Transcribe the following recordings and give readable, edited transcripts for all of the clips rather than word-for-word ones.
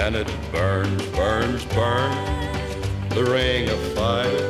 and it burns, burns, burns. The ring of fire,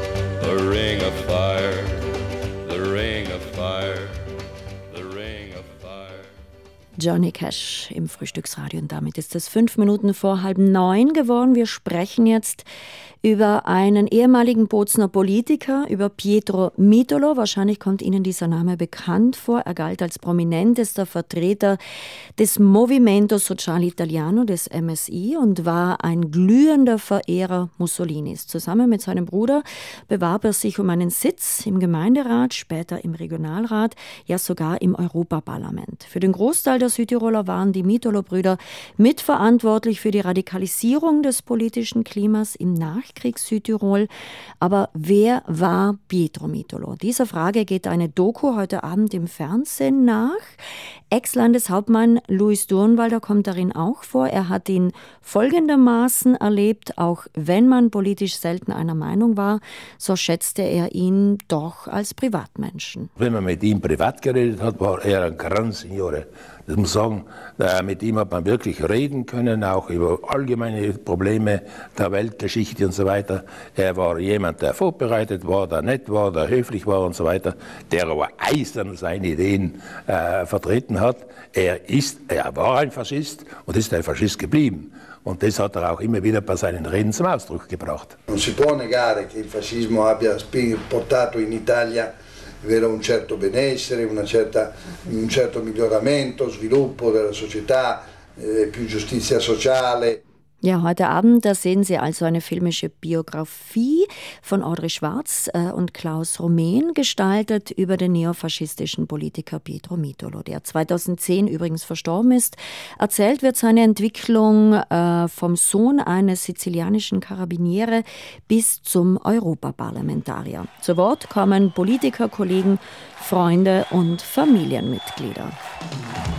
the ring of fire, the ring of fire, the ring of fire. Johnny Cash im Frühstücksradio und damit ist es 5 Minuten vor 8:30 geworden. Wir sprechen jetzt über einen ehemaligen Bozner Politiker, über Pietro Mitolo. Wahrscheinlich kommt Ihnen dieser Name bekannt vor. Er galt als prominentester Vertreter des Movimento Sociale Italiano, des MSI, und war ein glühender Verehrer Mussolinis. Zusammen mit seinem Bruder bewarb er sich um einen Sitz im Gemeinderat, später im Regionalrat, ja sogar im Europaparlament. Für den Großteil der Südtiroler waren die Mitolo-Brüder mitverantwortlich für die Radikalisierung des politischen Klimas im Nachkriegs-Südtirol. Aber wer war Pietro Mitolo? Dieser Frage geht eine Doku heute Abend im Fernsehen nach. Ex-Landeshauptmann Luis Durnwalder kommt darin auch vor. Er hat ihn folgendermaßen erlebt: Auch wenn man politisch selten einer Meinung war, so schätzte er ihn doch als Privatmenschen. Wenn man mit ihm privat geredet hat, war er ein Gran Signore. Das muss sagen, mit ihm hat man wirklich reden können, auch über allgemeine Probleme der Weltgeschichte und so weiter. Er war jemand, der vorbereitet war, der nett war, der höflich war und so weiter, der aber eisern seine Ideen vertreten hat. Er war ein Faschist und ist ein Faschist geblieben. Und das hat er auch immer wieder bei seinen Reden zum Ausdruck gebracht. Non si può negare che il fascismo abbia portato in Italia un certo benessere, un certo miglioramento, sviluppo della società, più giustizia sociale. Ja, heute Abend, da sehen Sie also eine filmische Biografie von Audrey Schwarz und Klaus Romen, gestaltet über den neofaschistischen Politiker Pietro Mitolo, der 2010 übrigens verstorben ist. Erzählt wird seine Entwicklung vom Sohn eines sizilianischen Karabiniere bis zum Europaparlamentarier. Zu Wort kommen Politiker, Kollegen, Freunde und Familienmitglieder.